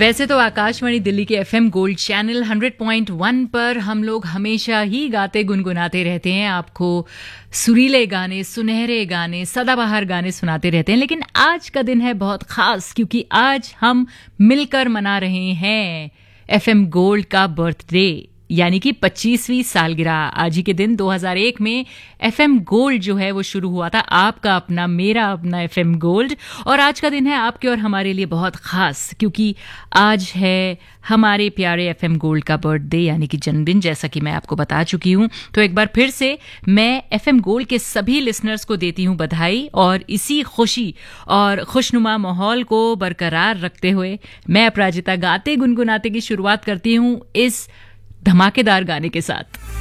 वैसे तो आकाशवाणी दिल्ली के एफएम गोल्ड चैनल 100.1 पर हम लोग हमेशा ही गाते गुनगुनाते रहते हैं, आपको सुरीले गाने, सुनहरे गाने, सदाबहार गाने सुनाते रहते हैं। लेकिन आज का दिन है बहुत खास, क्योंकि आज हम मिलकर मना रहे हैं एफएम गोल्ड का बर्थडे, यानी कि 25वीं सालगिरह। आज ही के दिन 2001 में एफएम गोल्ड जो है वो शुरू हुआ था, आपका अपना, मेरा अपना एफएम गोल्ड। और आज का दिन है आपके और हमारे लिए बहुत खास, क्योंकि आज है हमारे प्यारे एफएम गोल्ड का बर्थडे, यानी कि जन्मदिन, जैसा कि मैं आपको बता चुकी हूं। तो एक बार फिर से मैं एफएम गोल्ड के सभी लिसनर्स को देती हूं बधाई, और इसी खुशी और खुशनुमा माहौल को बरकरार रखते हुए मैं अपराजिता गाते गुनगुनाते की शुरुआत करती हूं इस धमाकेदार गाने के साथ।